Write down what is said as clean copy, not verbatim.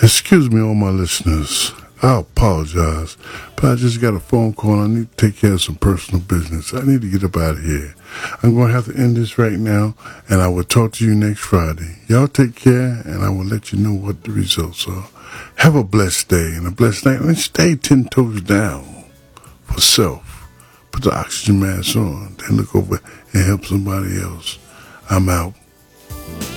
Excuse me, all my listeners. I apologize, but I just got a phone call. I need to take care of some personal business. I need to get up out of here. I'm going to have to end this right now, and I will talk to you next Friday. Y'all take care, and I will let you know what the results are. Have a blessed day and a blessed night, and stay 10 toes down for self. Put the oxygen mask on, then look over and help somebody else. I'm out.